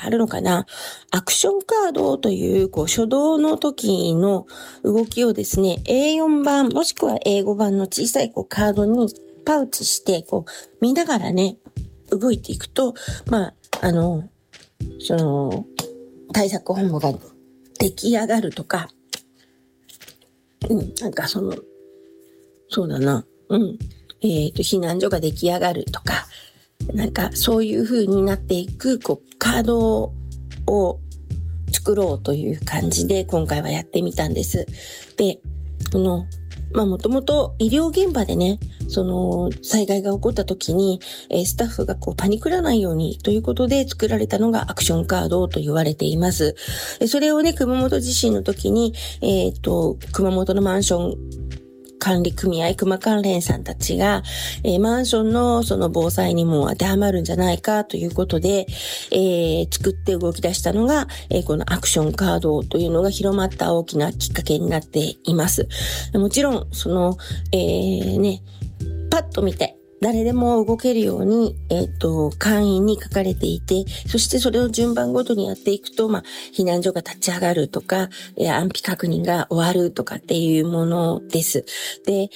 あるのかな。アクションカードという、初動の時の動きをですね、A4 版もしくは英語版の小さいカードにパウチして見ながらね、動いていくと、対策本部が出来上がるとか、そうだな、避難所が出来上がるとか、そういう風になっていく、カードを作ろうという感じで今回はやってみたんです。で、もともと医療現場でね、災害が起こった時に、スタッフがパニクらないようにということで作られたのがアクションカードと言われています。それをね、熊本地震の時に、熊本のマンション管理組合、熊関連さんたちが、マンションのその防災にも当てはまるんじゃないかということで、作って動き出したのが、このアクションカードというのが広まった大きなきっかけになっています。もちろん、パッと見て、誰でも動けるように、簡易に書かれていて、そしてそれを順番ごとにやっていくと、避難所が立ち上がるとか、安否確認が終わるとかっていうものです。で、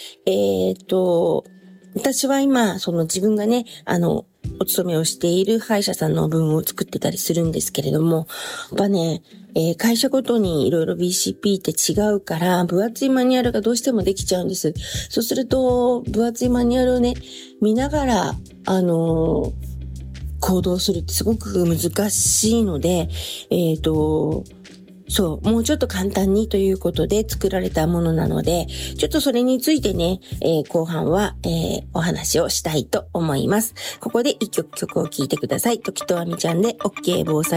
私は今、自分がね、お勤めをしている歯医者さんの分を作ってたりするんですけれども、会社ごとにいろいろ BCP って違うから、分厚いマニュアルがどうしてもできちゃうんです。そうすると、分厚いマニュアルをね、見ながら、行動するってすごく難しいので、もうちょっと簡単にということで作られたものなので、ちょっとそれについてね、後半は、お話をしたいと思います。ここで一曲を聴いてください。時とあみちゃんで OK 防災